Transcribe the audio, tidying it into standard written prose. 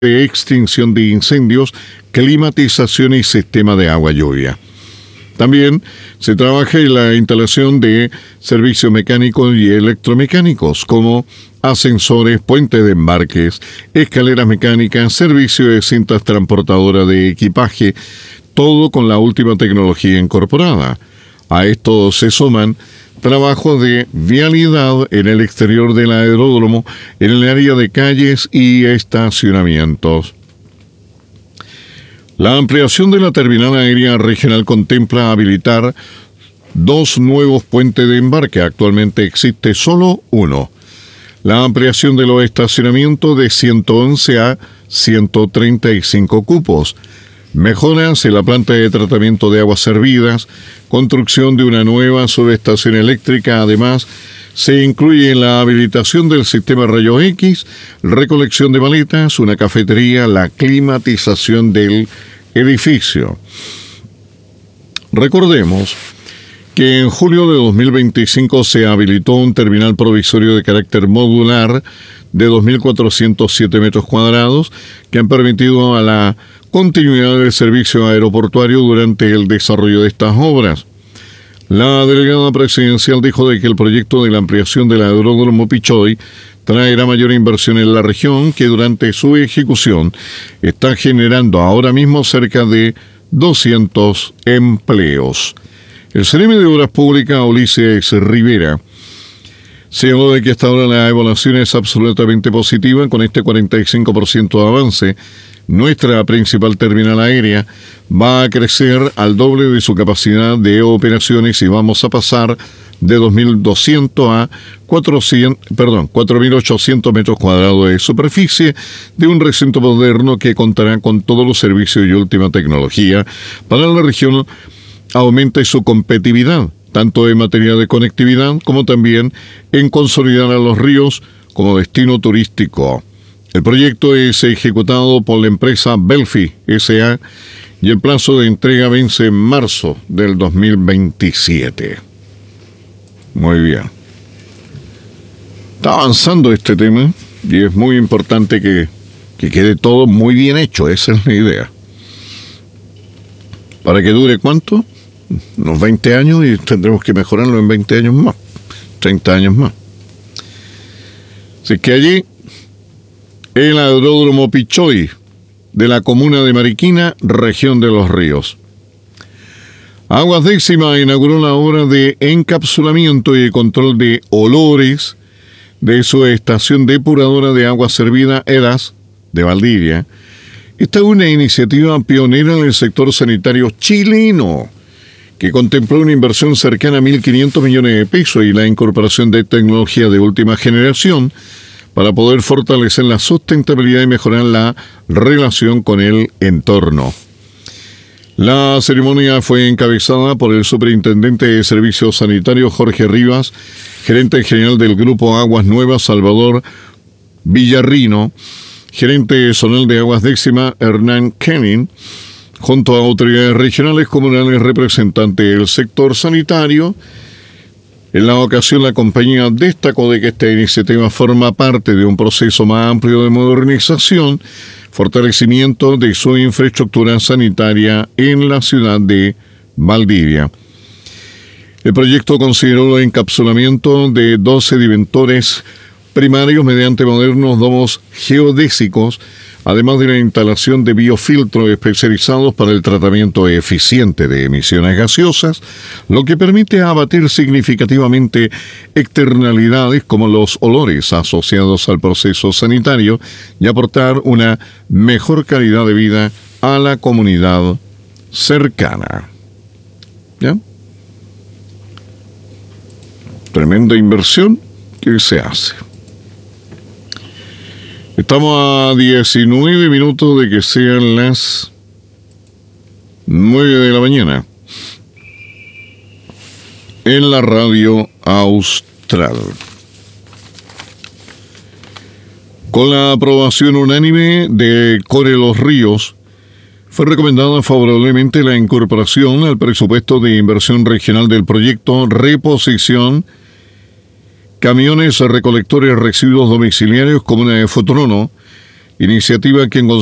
de extinción de incendios, climatización y sistema de agua lluvia. También se trabaja en la instalación de servicios mecánicos y electromecánicos como ascensores, puentes de embarques, escaleras mecánicas, servicio de cintas transportadoras de equipaje, todo con la última tecnología incorporada. A esto se suman trabajos de vialidad en el exterior del aeródromo, en el área de calles y estacionamientos. La ampliación de la terminal aérea regional contempla habilitar 2 nuevos puentes de embarque. Actualmente existe solo uno. La ampliación de los estacionamientos de 111 a 135 cupos. Mejoras en la planta de tratamiento de aguas servidas, construcción de una nueva subestación eléctrica. Además, se incluye en la habilitación del sistema rayos X, recolección de maletas, una cafetería, la climatización del edificio. Recordemos que en julio de 2025 se habilitó un terminal provisorio de carácter modular de 2.407 metros cuadrados que han permitido a la continuidad del servicio aeroportuario durante el desarrollo de estas obras. La delegada presidencial dijo de que el proyecto de la ampliación del aeródromo Pichoy traerá mayor inversión en la región, que durante su ejecución está generando ahora mismo cerca de 200 empleos. El Ceremi de Obras Públicas, Ulises Rivera, señaló de que hasta ahora la evaluación es absolutamente positiva. Con este 45% de avance, nuestra principal terminal aérea va a crecer al doble de su capacidad de operaciones y vamos a pasar de 2.200 a 4.800 metros cuadrados de superficie de un recinto moderno que contará con todos los servicios y última tecnología para la región. Aumente su competitividad, tanto en materia de conectividad como también en consolidar a los ríos como destino turístico. El proyecto es ejecutado por la empresa Belfi S.A. y el plazo de entrega vence en marzo del 2027. Muy bien. Está avanzando este tema y es muy importante que quede todo muy bien hecho. Esa es la idea. ¿Para que dure cuánto? Unos 20 años, y tendremos que mejorarlo en 20 años más, 30 años más. Así que allí, el aeródromo Pichoy de la comuna de Mariquina, región de Los Ríos. Aguas Décima inauguró la obra de encapsulamiento y control de olores de su estación depuradora de agua servida EDAS de Valdivia. Esta es una iniciativa pionera en el sector sanitario chileno, que contempló una inversión cercana a 1.500 millones de pesos y la incorporación de tecnología de última generación para poder fortalecer la sustentabilidad y mejorar la relación con el entorno. La ceremonia fue encabezada por el superintendente de Servicios Sanitarios Jorge Rivas, gerente general del Grupo Aguas Nuevas Salvador Villarrino, gerente zonal de Aguas Décima Hernán Kenning, junto a autoridades regionales, comunales, representantes del sector sanitario. En la ocasión, la compañía destacó de que esta iniciativa forma parte de un proceso más amplio de modernización, fortalecimiento de su infraestructura sanitaria en la ciudad de Valdivia. El proyecto consideró el encapsulamiento de 12 diventores primarios mediante modernos domos geodésicos, además de la instalación de biofiltros especializados para el tratamiento eficiente de emisiones gaseosas, lo que permite abatir significativamente externalidades como los olores asociados al proceso sanitario y aportar una mejor calidad de vida a la comunidad cercana. ¿Ya? Tremenda inversión que se hace. Estamos a 19 minutos de que sean las 9 de la mañana en la radio austral. Con la aprobación unánime de Core Los Ríos, fue recomendada favorablemente la incorporación al presupuesto de inversión regional del proyecto Reposición Camiones recolectores de residuos domiciliarios Comuna de Futrono, iniciativa que en